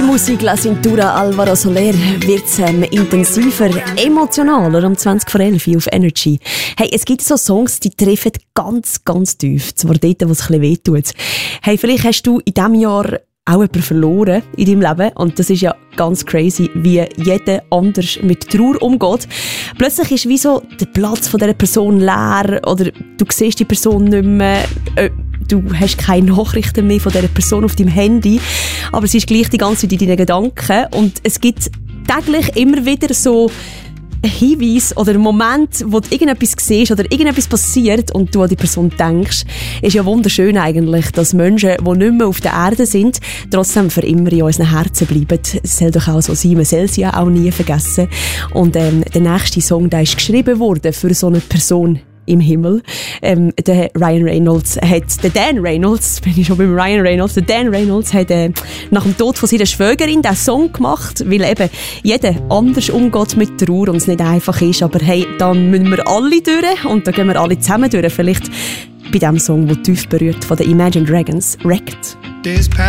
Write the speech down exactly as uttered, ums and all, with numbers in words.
Musik La Cintura Alvaro Soler wird ähm, intensiver, emotionaler am zwanzig vor elf auf Energy. Hey, es gibt so Songs, die treffen ganz, ganz tief. Zwar dort, wo es ein bisschen wehtut. Hey, vielleicht hast du in diesem Jahr auch jemanden verloren in deinem Leben. Und das ist ja ganz crazy, wie jeder anders mit Trauer umgeht. Plötzlich ist wie so der Platz von dieser Person leer oder du siehst die Person nicht mehr. Äh, Du hast keine Nachrichten mehr von dieser Person auf deinem Handy, aber sie ist gleich die ganze Zeit in deinen Gedanken. Und es gibt täglich immer wieder so einen Hinweis oder einen Moment, wo du irgendetwas siehst oder irgendetwas passiert und du an die Person denkst. Ist ja wunderschön eigentlich, dass Menschen, die nicht mehr auf der Erde sind, trotzdem für immer in unseren Herzen bleiben. Es soll doch auch so sein, man soll sie ja auch nie vergessen. Und ähm, der nächste Song, der ist geschrieben worden für so eine Person im Himmel. Ähm, der Ryan Reynolds hat, der Dan Reynolds, bin ich schon beim Ryan Reynolds, der Dan Reynolds hat äh, nach dem Tod von seiner Schwägerin diesen Song gemacht, weil eben jeder anders umgeht mit Trauer und es nicht einfach ist, aber hey, dann müssen wir alle durch und dann gehen wir alle zusammen durch. Vielleicht bei diesem Song, der tief berührt, von den Imagine Dragons, Wrecked. This